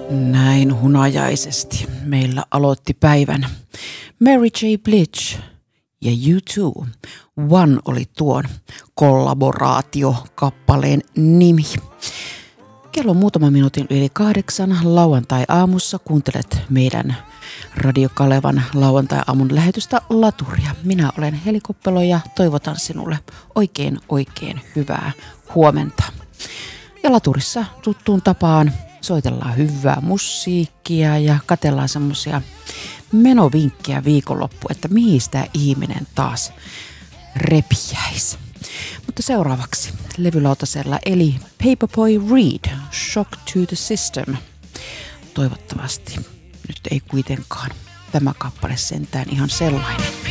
Näin hunajaisesti meillä aloitti päivän Mary J. Blige ja U2. One oli tuon kollaboraatiokappaleen nimi. Kello on muutama minuutin yli 8 lauantai-aamussa. Kuuntelet meidän Radio Kalevan lauantai-aamun lähetystä Laturia. Minä olen Heli Koppelo ja toivotan sinulle oikein hyvää huomenta. Ja Laturissa tuttuun tapaan soitellaan hyvää musiikkia ja katsellaan semmoisia menovinkkejä viikonloppu, että mihin sitä ihminen taas repiäisi. Mutta seuraavaksi levylautasella eli Paperboy Reed, Shock to the System. Toivottavasti nyt ei kuitenkaan tämä kappale sentään ihan sellainen.